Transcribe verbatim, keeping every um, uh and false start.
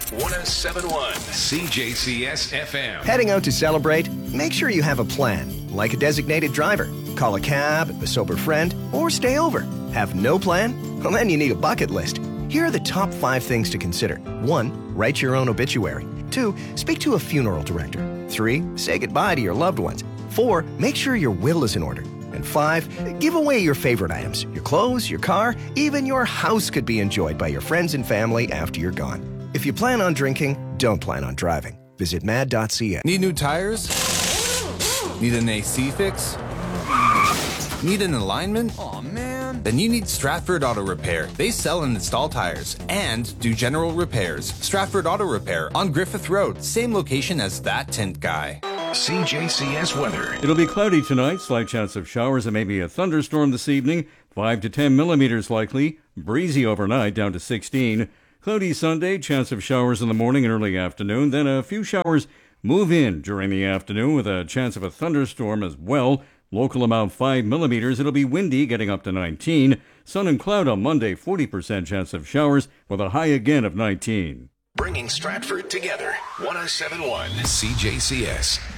one oh seven point one C J C S F M. Heading out to celebrate? Make sure you have a plan, like a designated driver. Call a cab, a sober friend, or stay over. Have no plan? Well, then you need a bucket list. Here are the top five things to consider. One, write your own obituary. Two, speak to a funeral director. Three, say goodbye to your loved ones. Four, make sure your will is in order. And five, give away your favorite items. Your clothes, your car, even your house could be enjoyed by your friends and family after you're gone. If you plan on drinking, don't plan on driving. Visit mad dot c a. Need new tires? Need an A C fix? Need an alignment? Aw, man. Then you need Stratford Auto Repair. They sell and install tires and do general repairs. Stratford Auto Repair on Griffith Road, same location as that tint guy. C J C S weather. It'll be cloudy tonight, slight chance of showers and maybe a thunderstorm this evening. five to ten millimeters likely. Breezy overnight, down to sixteen. Cloudy Sunday, chance of showers in the morning and early afternoon. Then a few showers move in during the afternoon with a chance of a thunderstorm as well. Local amount five millimeters. It'll be windy, getting up to nineteen. Sun and cloud on Monday, forty percent chance of showers with a high again of nineteen. Bringing Stratford together. one oh seven point one C J C S.